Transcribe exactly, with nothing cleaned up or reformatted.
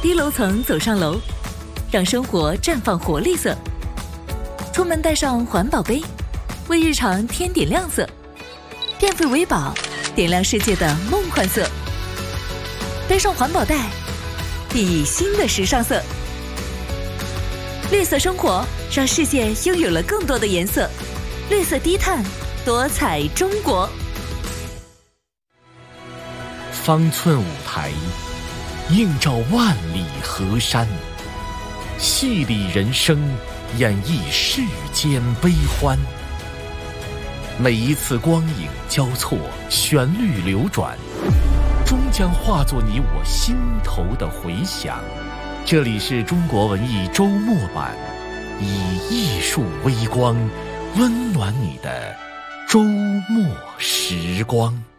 低楼层走上楼，让生活绽放活力色。出门带上环保杯，为日常添点亮色。电费为宝，点亮世界的梦幻色。背上环保袋，熠熠新的时尚色。绿色生活，让世界拥有了更多的颜色。绿色低碳，多彩中国。 方寸舞台，映照万里河山，戏里人生，演绎世间悲欢。每一次光影交错，旋律流转，终将化作你我心头的回响。这里是中国文艺周末版，以艺术微光温暖你的周末时光。